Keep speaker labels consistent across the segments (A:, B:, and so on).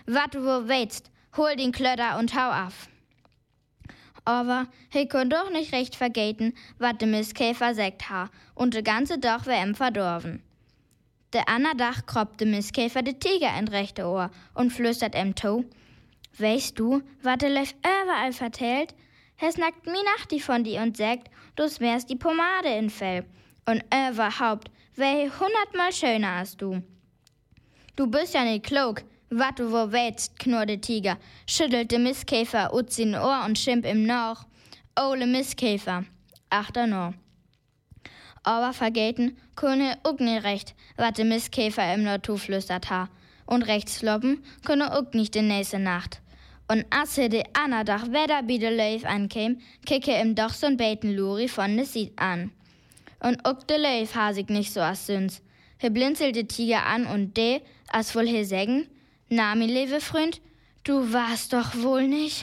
A: wat du wo willst, hol den Klötter und hau af. Aber he kon doch nicht recht vergeten, wat de Mistkäfer sagt ha, und de ganze Dach wär em verdorven. De ander Dach kropt de Mistkäfer de Tiger in rechte Ohr und flüstert em to. Weißt du, wat de Leif überall vertellt? Hes nackt mi Nachti von die und sagt, du wärst die Pomade in Fell. Und überhaupt, wär 100-mal schöner als du. Du bist ja nicht klug, wat du wo willst, knurrt de Tiger, schüttelt de Mistkäfer ut sin Ohr und schimp ihm nach. Ole Mistkäfer, achter no. Aber vergeten könne uck nicht recht, wat de Mistkäfer im Natur flüstert ha. Und rechts sloppen könne uck nicht de nächste Nacht. Und als de ander Dach wieder bi de Leif ankäm, kicke ihm doch so'n Beten Luri von de Sied an. Und uck de Leif hasig nicht so as Süns. He blinzelt de Tiger an und de, as wohl he sägen, na, mi liebe Freund, du warst doch wohl nicht.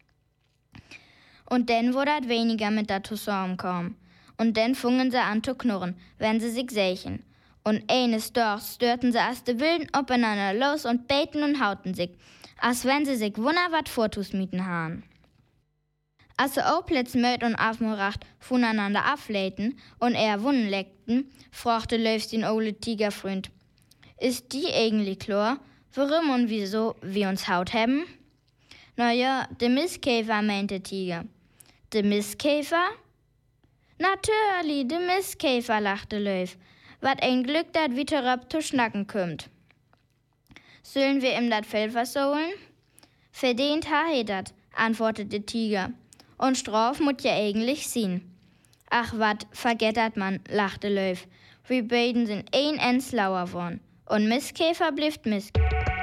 A: Und denn wurde het weniger mit dat zusammenkommen. Und denn fungen sie an zu knurren, wenn sie sich sächen. Und eines Dorfs störten sie as de Wilden aufeinander los und beten und hauten sich, als wenn sie sich wunder wat Vortus mieten haben. Als sie auch plötzlich möt und aufmuracht voneinander ableiten und wunnen leckten, fragte Löws den ole Tigerfreund, ist die eigentlich klar, warum und wieso wir uns haut haben? Na ja, de Mistkäfer, meinte Tiger. De Mistkäfer? Natürlich, de Mistkäfer, lachte Löw. Wat ein Glück, dat wie terab zu schnacken kümmt. Sollen wir ihm dat Fell versohlen? Verdient ha he dat, antwortete Tiger. Und Straf mut ja eigentlich sehen. Ach wat, vergettert man, lachte Löw. Wir beiden sind ein ens lauer worn. Und Mistkäfer blifft Mistkäfer.